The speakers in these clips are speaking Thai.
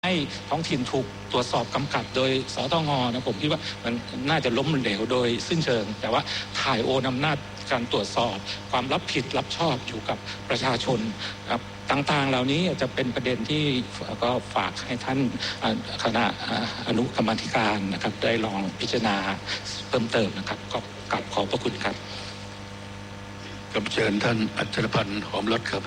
ให้ท้องถิ่นถูกตรวจสอบกำกับโดยสตง.นะผมคิดว่ามันน่าจะล้มเหลวโดยสิ้นเชิงแต่ว่าถ่ายโอนอำนาจการตรวจสอบความรับผิดรับชอบอยู่กับประชาชนครับต่างๆเหล่านี้จะเป็นประเด็นที่ก็ฝากให้ท่านคณะอนุกรรมาธิการนะครับได้ลองพิจารณาเพิ่มเติมนะครับก็กราบขอบพระคุณครับกับเชิญท่านอัชรพันธ์หอมรัตน์ครับ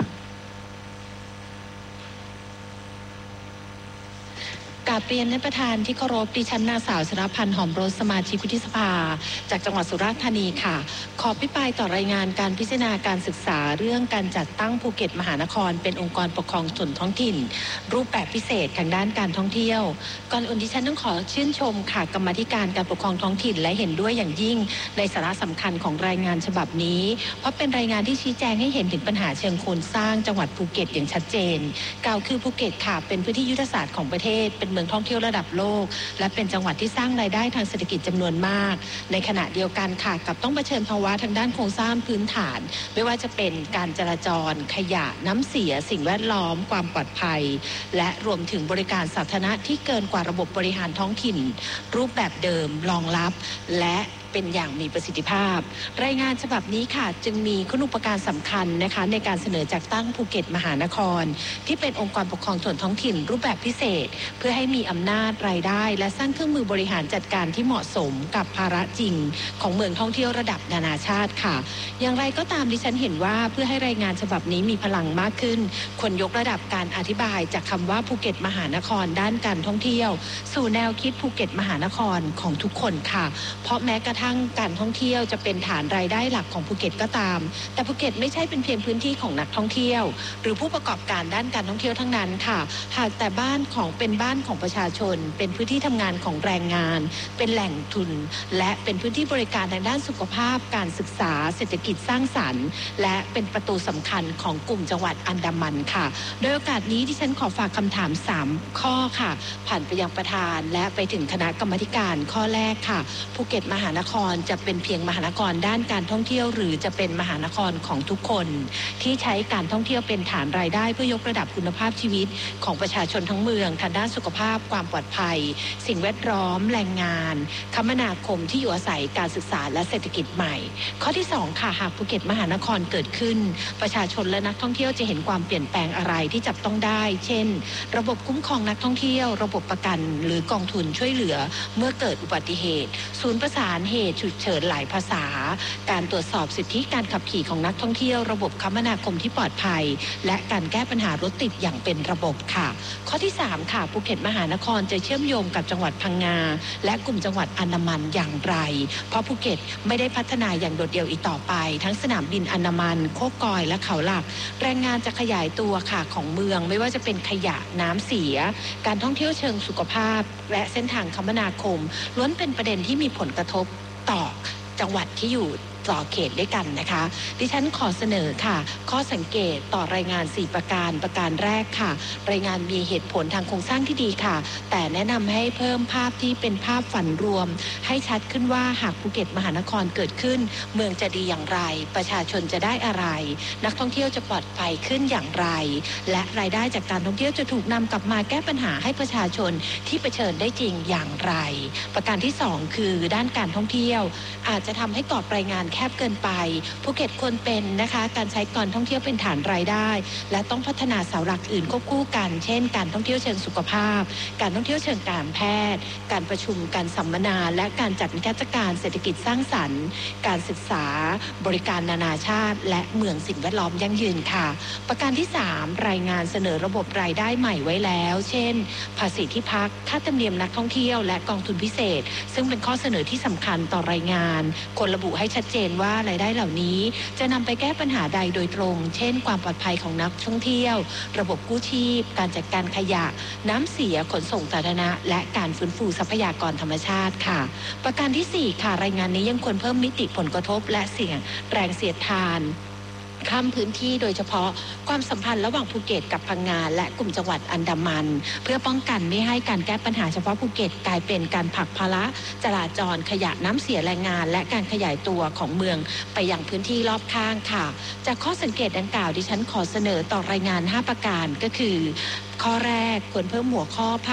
กราบเรียนท่านประธานที่เคารพดิฉันนางสาวชรพันธ์หอมรสสมาชิกวุฒิสภาจากจังหวัดสุราษฎร์ธานีค่ะขอพิปรายต่อรายงานการพิจารณาการศึกษาเรื่องการจัดตั้งภูเก็ตมหานครเป็นองค์กรปกครองส่วนท้องถิ่นรูปแบบพิเศษทางด้านการท่องเที่ยวก่อนอื่นดิฉันต้องขอชื่นชมค่ะกรรมาธิการการปกครองท้องถิ่นและเห็นด้วยอย่างยิ่งในสาระสำคัญของรายงานฉบับนี้เพราะเป็นรายงานที่ชี้แจงให้เห็นถึงปัญหาเชิงโครงสร้างจังหวัดภูเก็ตอย่างชัดเจนกล่าวคือภูเก็ตค่ะเป็นพื้นที่ยุทธศาสตร์ของประเทศเป็นเมืองท่องเที่ยวระดับโลกและเป็นจังหวัดที่สร้างรายได้ทางเศรษฐกิจจำนวนมากในขณะเดียวกันค่ะกับต้องเผชิญภาวะทางด้านโครงสร้างพื้นฐานไม่ว่าจะเป็นการจราจรขยะน้ำเสียสิ่งแวดล้อมความปลอดภัยและรวมถึงบริการสาธารณะที่เกินกว่าระบบบริหารท้องถิ่นรูปแบบเดิมรองรับและเป็นอย่างมีประสิทธิภาพรายงานฉบับนี้ค่ะจึงมีคุณูปการสำคัญนะคะในการเสนอจัดตั้งภูเก็ตมหานครที่เป็นองค์กรปกครองส่วนท้องถิ่นรูปแบบพิเศษเพื่อให้มีอำนาจรายได้และสร้างเครื่องมือบริหารจัดการที่เหมาะสมกับภาระจริงของเมืองท่องเที่ยวระดับนานาชาติค่ะอย่างไรก็ตามดิฉันเห็นว่าเพื่อให้รายงานฉบับนี้มีพลังมากขึ้นควรยกระดับการอธิบายจากคำว่าภูเก็ตมหานครด้านการท่องเที่ยวสู่แนวคิดภูเก็ตมหานครของทุกคนค่ะเพราะแม้กระทั่งการท่องเที่ยวจะเป็นฐานรายได้หลักของภูเก็ตก็ตามแต่ภูเก็ตไม่ใช่เป็นเพียงพื้นที่ของนักท่องเที่ยวหรือผู้ประกอบการด้านการท่องเที่ยวทั้งนั้นค่ะหากแต่บ้านของประชาชนเป็นพื้นที่ทำงานของแรงงานเป็นแหล่งทุนและเป็นพื้นที่บริการทางด้านสุขภาพการศึกษาเศรษฐกิจสร้างสรรค์และเป็นประตูสำคัญของกลุ่มจังหวัดอันดามันค่ะโดยโอกาสนี้ที่ฉันขอฝากคำถาม3ข้อค่ะผ่านไปยังประธานและไปถึงคณะกรรมาธิการข้อแรกค่ะภูเก็ตมหานครจะเป็นเพียงมหานครด้านการท่องเที่ยวหรือจะเป็นมหานครของทุกคนที่ใช้การท่องเที่ยวเป็นฐานรายได้เพื่อยกระดับคุณภาพชีวิตของประชาชนทั้งเมืองทางด้านสุขภาพความปลอดภัยสิ่งแวดล้อมแรงงานคมนาคมที่อยู่อาศัยการศึกษาและเศรษฐกิจใหม่ข้อที่2ค่ะหากภูเก็ตมหานครเกิดขึ้นประชาชนและนักท่องเที่ยวจะเห็นความเปลี่ยนแปลงอะไรที่จับต้องได้เช่นระบบคุ้มครองนักท่องเที่ยวระบบประกันหรือกองทุนช่วยเหลือเมื่อเกิดอุบัติเหตุศูนย์ประสานเหตุฉุกเฉินหลายภาษาการตรวจสอบสิทธิการขับขี่ของนักท่องเที่ยวระบบคมนาคมที่ปลอดภัยและการแก้ปัญหารถติดอย่างเป็นระบบค่ะข้อที่3ค่ะภูเก็ตมหานครจะเชื่อมโยงกับจังหวัดพังงาและกลุ่มจังหวัดอันดามันอย่างไรเพราะภูเก็ตไม่ได้พัฒนาอย่างโดดเดี่ยวอีกต่อไปทั้งสนามบินอันดามันโคกอยและเขาหลักแรงงานจะขยายตัวค่ะของเมืองไม่ว่าจะเป็นขยะน้ำเสียการท่องเที่ยวเชิงสุขภาพและเส้นทางคมนาคมล้วนเป็นประเด็นที่มีผลกระทบต่อจังหวัดที่อยู่ต่อเขตด้วยกันนะคะดิฉันขอเสนอค่ะข้อสังเกตต่อรายงาน4ประการแรกค่ะรายงานมีเหตุผลทางโครงสร้างที่ดีค่ะแต่แนะนำให้เพิ่มภาพที่เป็นภาพฝันรวมให้ชัดขึ้นว่าหากภูเก็ตมหานครเกิดขึ้นเมืองจะดีอย่างไรประชาชนจะได้อะไรนักท่องเที่ยวจะปลอดภัยขึ้นอย่างไรและรายได้จากการท่องเที่ยวจะถูกนำกลับมาแก้ปัญหาให้ประชาชนที่เผชิญได้จริงอย่างไรประการที่2คือด้านการท่องเที่ยวอาจจะทำให้กรอบรายงานแคบเกินไปภูเก็ตควรเป็นนะคะการใช้การท่องเที่ยวเป็นฐานรายได้และต้องพัฒนาเสาหลักอื่นควบคู่กันเช่นการท่องเที่ยวเชิงสุขภาพการท่องเที่ยวเชิงการแพทย์การประชุมการสัมมนาและการจัดนิทรรศการเศรษฐกิจสร้างสรรค์การศึกษาบริการนานาชาติและเมืองสิ่งแวดล้อมยั่งยืนค่ะประการที่3รายงานเสนอระบบรายได้ใหม่ไว้แล้วเช่นภาษีที่พักค่าธรรมเนียมนักท่องเที่ยวและกองทุนพิเศษซึ่งเป็นข้อเสนอที่สำคัญต่อรายงานควรระบุให้ชัดเจนว่ารายได้เหล่านี้จะนำไปแก้ปัญหาใดโดยตรงเช่นความปลอดภัยของนักท่องเที่ยวระบบกู้ชีพการจัดการขยะน้ำเสียขนส่งสาธารณะและการฟื้นฟูทรัพยากรธรรมชาติค่ะประการที่4ค่ะรายงานนี้ยังควรเพิ่มมิติผลกระทบและเสี่ยงแรงเสียดทานข้ามพื้นที่โดยเฉพาะความสัมพันธ์ระหว่างภูเก็ตกับพังงาและกลุ่มจังหวัดอันดามันเพื่อป้องกันไม่ให้การแก้ปัญหาเฉพาะภูเก็ตกลายเป็นการผลักภาระจราจรขยะน้ำเสียแรงงานและการขยายตัวของเมืองไปยังพื้นที่รอบข้างค่ะจากข้อสังเกตดังกล่าวดิฉันขอเสนอต่อรายงาน5ประการก็คือข้อแรกควรเพิ่มหัวข้อ